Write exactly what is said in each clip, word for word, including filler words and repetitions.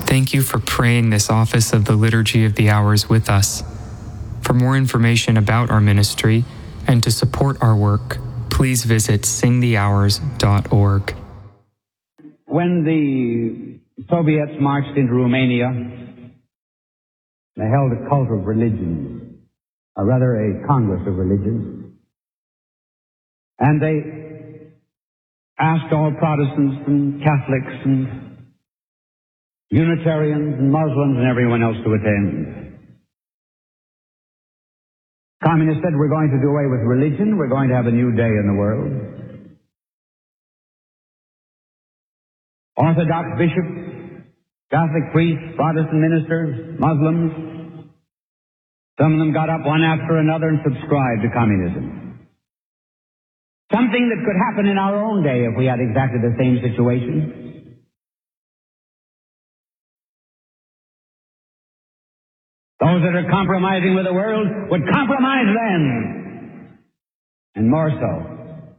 Thank you for praying this office of the Liturgy of the Hours with us. For more information about our ministry and to support our work, please visit sing the hours dot org. When the Soviets marched into Romania, they held a cult of religion, or rather a congress of religions, and they asked all Protestants and Catholics and Unitarians and Muslims and everyone else to attend. Communists said, we're going to do away with religion, we're going to have a new day in the world. Orthodox bishops, Catholic priests, Protestant ministers, Muslims, some of them got up one after another and subscribed to communism. Something that could happen in our own day if we had exactly the same situation. Those that are compromising with the world would compromise them, and more so.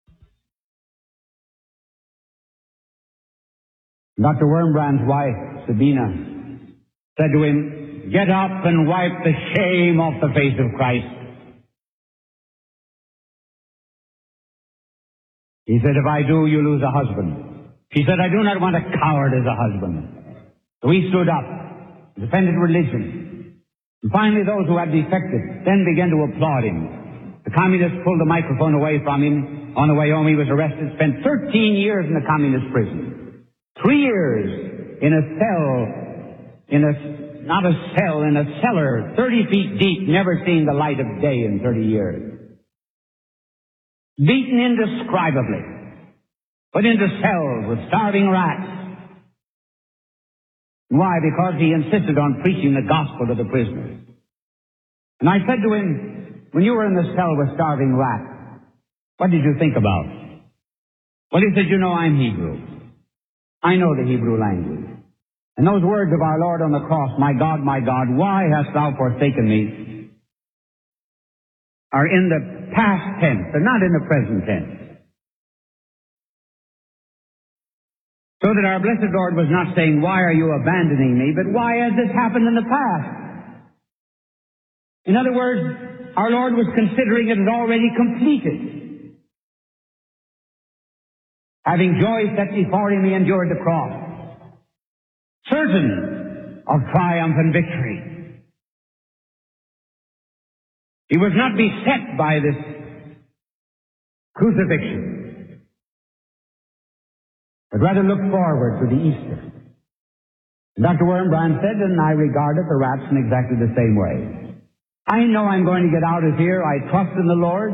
Doctor Wurmbrand's wife, Sabina, said to him, get up and wipe the shame off the face of Christ. He said, if I do, you lose a husband. She said, I do not want a coward as a husband. So he stood up, defended religion. And finally, those who had defected then began to applaud him. The communists pulled the microphone away from him. On the way home, he was arrested, spent thirteen years in the communist prison. Three years in a cell, in a, not a cell, in a cellar, thirty feet deep, never seen the light of day in thirty years. Beaten indescribably, put into cells with starving rats. Why? Because he insisted on preaching the gospel to the prisoners. And I said to him, when you were in the cell with starving rats, what did you think about? Well, he said, you know, I'm Hebrew. I know the Hebrew language. And those words of our Lord on the cross, my God, my God, why hast thou forsaken me, are in the past tense. They're not in the present tense. So that our blessed Lord was not saying, why are you abandoning me, but why has this happened in the past? In other words, our Lord was considering it as already completed. Having joy set before him, he endured the cross, certain of triumph and victory. He was not beset by this crucifixion, but rather look forward to the Easter. And Doctor Wurmbrand said, and I regarded the rats in exactly the same way. I know I'm going to get out of here. I trust in the Lord.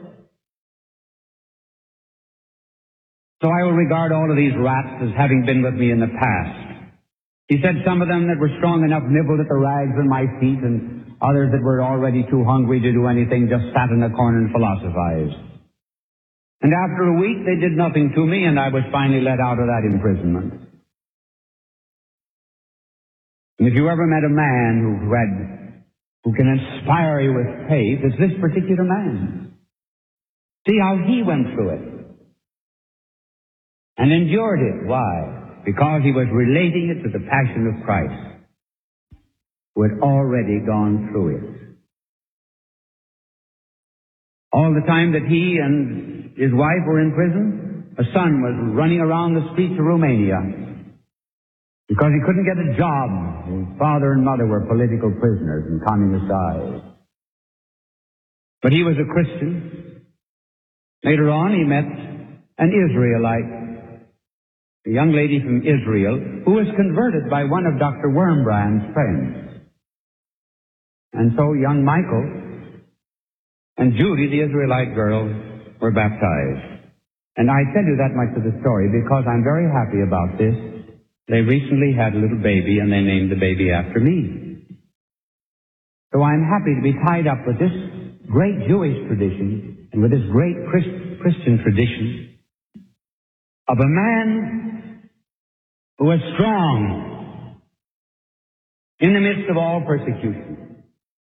So I will regard all of these rats as having been with me in the past. He said some of them that were strong enough nibbled at the rags on my feet, and others that were already too hungry to do anything just sat in a corner and philosophized. And after a week, they did nothing to me, and I was finally let out of that imprisonment. And if you ever met a man who had, who can inspire you with faith, it's this particular man. See how he went through it. And endured it. Why? Because he was relating it to the passion of Christ, who had already gone through it. All the time that he and his wife were in prison, a son was running around the streets of Romania because he couldn't get a job. His father and mother were political prisoners in communist eyes. But he was a Christian. Later on, he met an Israelite, a young lady from Israel, who was converted by one of Doctor Wurmbrand's friends. And so young Michael and Judy, the Israelite girl, were baptized. And I tell you that much of the story because I'm very happy about this. They recently had a little baby, and they named the baby after me. So I'm happy to be tied up with this great Jewish tradition and with this great Christ- Christian tradition of a man who was strong in the midst of all persecution.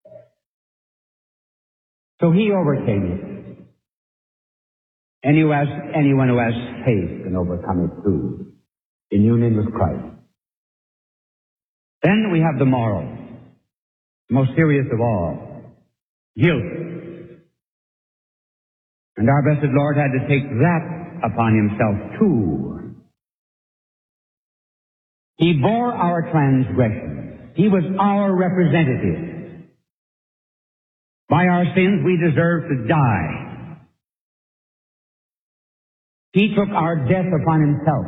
So he overcame it. And who has, anyone who has faith can overcome it too, in union with Christ. Then we have the moral, most serious of all, guilt. And our blessed Lord had to take that upon himself too. He bore our transgressions. He was our representative. By our sins we deserve to die. He took our death upon himself.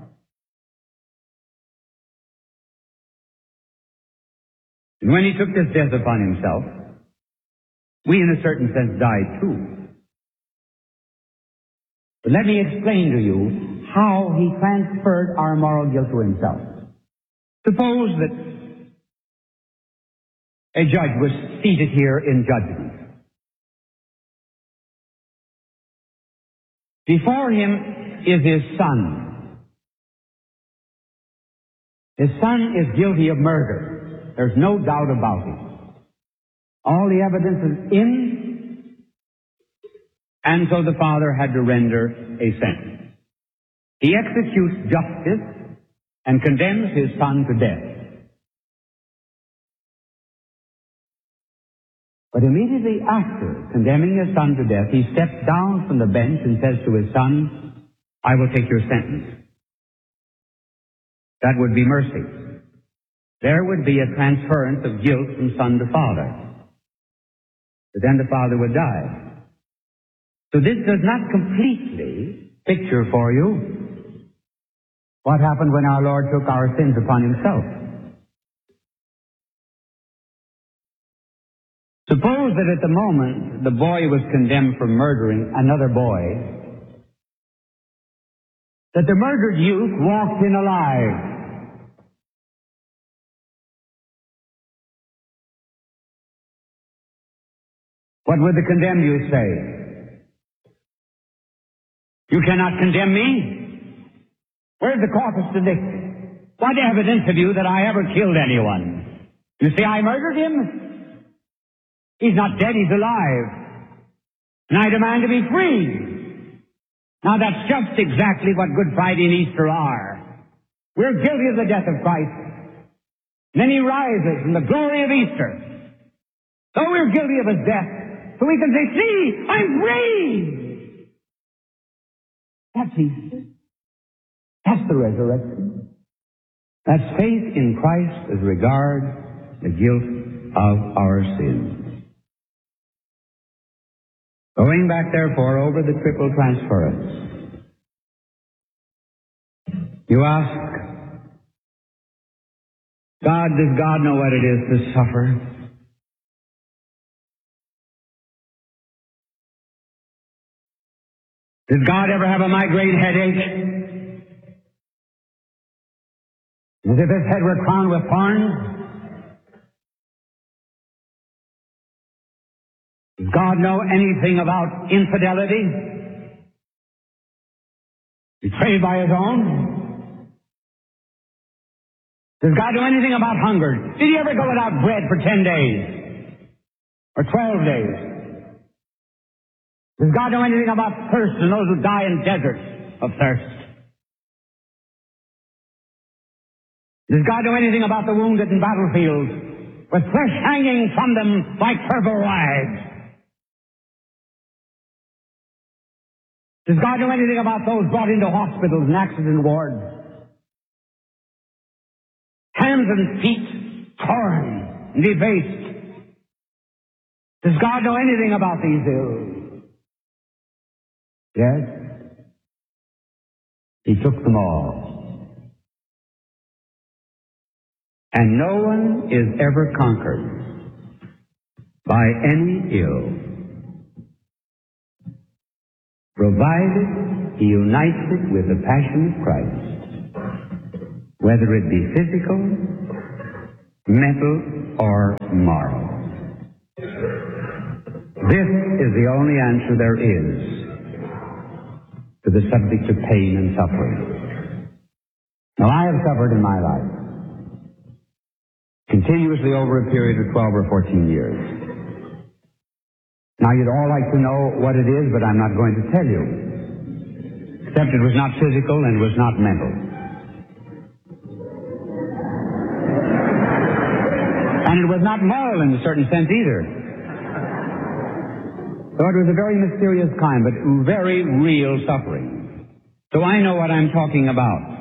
And when he took this death upon himself, we in a certain sense died too. But let me explain to you how he transferred our moral guilt to himself. Suppose that a judge was seated here in judgment. Before him is his son. His son is guilty of murder. There's no doubt about it. All the evidence is in, and so the father had to render a sentence. He executes justice and condemns his son to death. But immediately after condemning his son to death, he steps down from the bench and says to his son, I will take your sentence. That would be mercy. There would be a transference of guilt from son to father. But then the father would die. So this does not completely picture for you what happened when our Lord took our sins upon himself. Suppose that at the moment the boy was condemned for murdering another boy, that the murdered youth walked in alive. What would the condemned youth say? You cannot condemn me? Where's the corpus delicti? What evidence have you that I ever killed anyone? You say I murdered him? He's not dead, he's alive. And I demand to be free. Now that's just exactly what Good Friday and Easter are. We're guilty of the death of Christ. And then he rises in the glory of Easter. So we're guilty of his death. So we can say, see, I'm free. That's Easter. That's the resurrection. That's faith in Christ as regards the guilt of our sins. Going back, therefore, over the triple transference, you ask, God, does God know what it is to suffer? Did God ever have a migraine headache? As if his head were crowned with thorns? Does God know anything about infidelity? Betrayed by his own? Does God know anything about hunger? Did he ever go without bread for ten days? Or twelve days? Does God know anything about thirst and those who die in deserts of thirst? Does God know anything about the wounded in battlefields with flesh hanging from them like purple rags? Does God know anything about those brought into hospitals and accident wards? Hands and feet torn and defaced. Does God know anything about these ills? Yes. He took them all. And no one is ever conquered by any ill, provided he unites it with the passion of Christ, whether it be physical, mental, or moral. This is the only answer there is to the subject of pain and suffering. Now, I have suffered in my life continuously over a period of twelve or fourteen years. Now, you'd all like to know what it is, but I'm not going to tell you, except it was not physical and was not mental. And it was not moral in a certain sense either. So it was a very mysterious kind, but very real suffering. So I know what I'm talking about.